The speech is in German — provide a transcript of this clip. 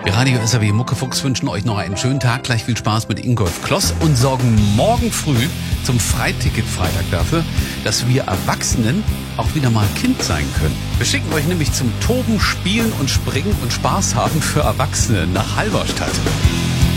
Wir Radio SAW Muckefuchs wünschen euch noch einen schönen Tag, gleich viel Spaß mit Ingolf Kloss und sorgen morgen früh zum Freiticket-Freitag dafür, dass wir Erwachsenen auch wieder mal Kind sein können. Wir schicken euch nämlich zum Toben, Spielen und Springen und Spaß haben für Erwachsene nach Halberstadt.